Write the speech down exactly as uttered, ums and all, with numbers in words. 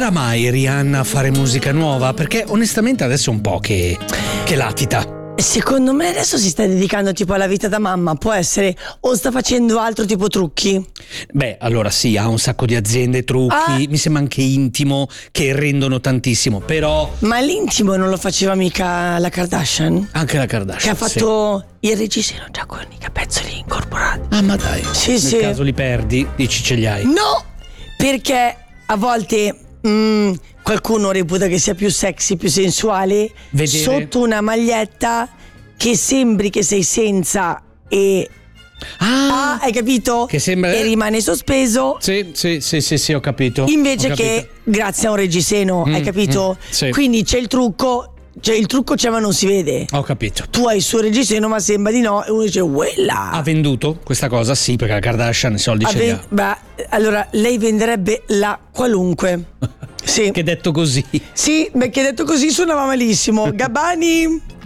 Tornerà mai Rihanna a fare musica nuova? Perché onestamente adesso è un po' che, che latita. Secondo me adesso si sta dedicando tipo alla vita da mamma, può essere, o sta facendo altro tipo trucchi. Beh, allora sì, ha un sacco di aziende, trucchi, Ah. mi sembra anche intimo, che rendono tantissimo, però Ma l'intimo non lo faceva mica la Kardashian? anche la Che Kardashian. ha fatto il reggiseno già con i capezzoli incorporati. Sì. Ah, ma dai, Sì, nel sì. caso li perdi, dici ce li hai. No, perché a volte mm, qualcuno reputa che sia più sexy, più sensuale Vedere- sotto una maglietta che sembri che sei senza e Ah, ah, hai capito? Che sembra- E rimane sospeso. sì, sì, sì, sì, sì, ho capito. Invece ho capito. che grazie a un reggiseno, Mm, hai capito? mm, sì. Quindi c'è il trucco, cioè il trucco c'è ma non si vede. Ho capito. Tu hai il suo reggiseno ma sembra di no e uno dice quella. Ha venduto questa cosa? Sì, perché la Kardashian i soldi ce li ha. Beh, allora lei venderebbe la qualunque. Sì. Che detto così. Sì, perché detto così suonava malissimo. Gabbani.